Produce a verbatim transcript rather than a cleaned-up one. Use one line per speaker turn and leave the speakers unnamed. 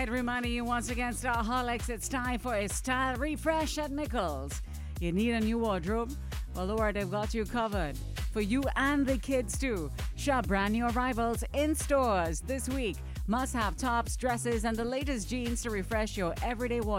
right, reminding you once again, Starholics, it's time for a style refresh at Nichols. You need a new wardrobe? Well, Lord, they've got you covered. For you and the kids too. Shop brand new arrivals in stores this week. Must have tops, dresses, and the latest jeans to refresh your everyday wardrobe.